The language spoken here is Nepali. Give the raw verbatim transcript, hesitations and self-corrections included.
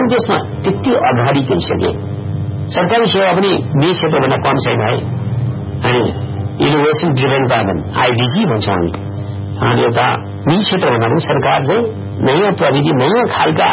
अरू देशमा त्यति अगाडि गइसके। सरकारी सेवा पनि बी क्षेत्रभन्दा कम छैन है। अनि इनोभेसन ड्रिभन गभर्मेन्ट आईडीजी भन्छौँ हामी। अनि एउटा बी क्षेत्रभन्दा पनि सरकार चाहिँ नयाँ प्रविधि नयाँ खालका